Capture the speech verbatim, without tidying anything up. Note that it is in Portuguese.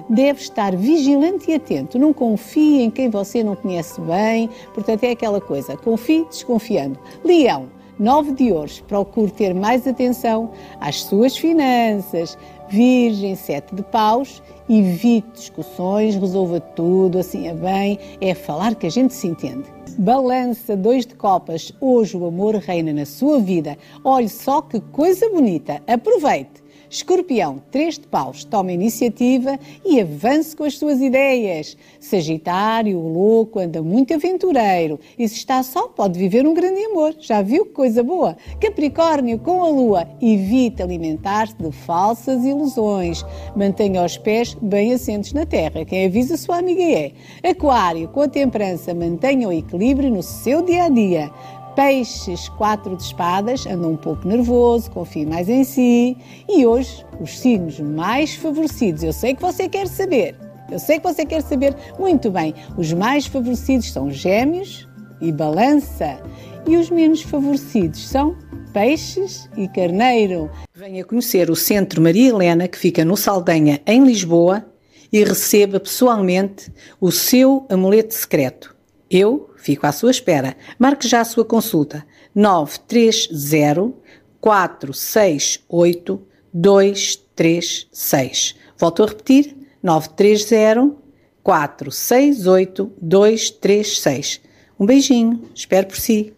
deve estar vigilante e atento. Não confie em quem você não conhece bem. Portanto, é aquela coisa, confie desconfiando. Leão, nove de ouros, procure ter mais atenção às suas finanças. Virgem, sete de paus, evite discussões, resolva tudo assim a bem, é falar que a gente se entende. Balança, dois de copas, hoje o amor reina na sua vida. Olhe só que coisa bonita, aproveite. Escorpião, três de paus, tome a iniciativa e avance com as suas ideias. Sagitário, o louco, anda muito aventureiro e se está só pode viver um grande amor. Já viu que coisa boa? Capricórnio, com a lua, evite alimentar-se de falsas ilusões. Mantenha os pés bem assentos na terra. Quem avisa sua amiga é. Aquário, com a temperança, mantenha o equilíbrio no seu dia-a-dia. Peixes, quatro de espadas, anda um pouco nervoso, confie mais em si. E hoje, os signos mais favorecidos, eu sei que você quer saber, eu sei que você quer saber muito bem, os mais favorecidos são Gêmeos e Balança. E os menos favorecidos são Peixes e Carneiro. Venha conhecer o Centro Maria Helena, que fica no Saldanha, em Lisboa, e receba pessoalmente o seu amuleto secreto. Eu fico à sua espera. Marque já a sua consulta. nove três zero, quatro seis oito, dois três seis. Volto a repetir. nove três zero, quatro seis oito, dois três seis. Um beijinho. Espero por si.